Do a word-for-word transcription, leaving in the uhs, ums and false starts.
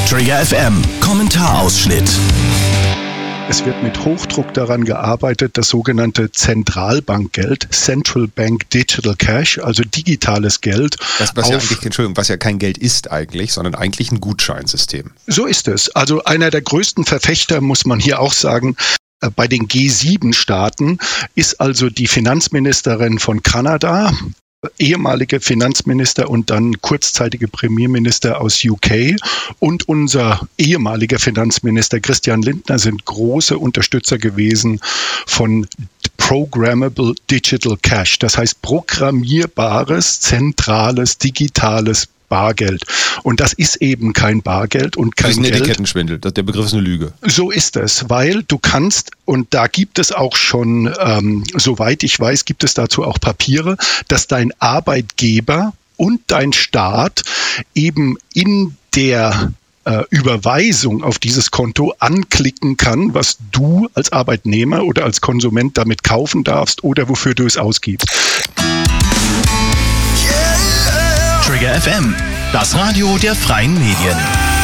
Trigger F M Kommentarausschnitt. Es wird mit Hochdruck daran gearbeitet, das sogenannte Zentralbankgeld, Central Bank Digital Cash, also digitales Geld. Das, was, ja eigentlich, Entschuldigung, was ja kein Geld ist eigentlich, sondern eigentlich ein Gutscheinsystem. So ist es. Also einer der größten Verfechter, muss man hier auch sagen, bei den G sieben Staaten ist also die Finanzministerin von Kanada, ehemalige Finanzminister und dann kurzzeitige Premierminister aus U K und unser ehemaliger Finanzminister Christian Lindner sind große Unterstützer gewesen von Programmable Digital Cash. Das heißt programmierbares, zentrales, digitales Bargeld. Und das ist eben kein Bargeld und kein Das ist ein Geld. Etikettenschwindel. Der Begriff ist eine Lüge. So ist es, weil du kannst, und da gibt es auch schon, ähm, soweit ich weiß, gibt es dazu auch Papiere, dass dein Arbeitgeber und dein Staat eben in der äh, Überweisung auf dieses Konto anklicken kann, was du als Arbeitnehmer oder als Konsument damit kaufen darfst oder wofür du es ausgibst. Trigger F M, das Radio der freien Medien.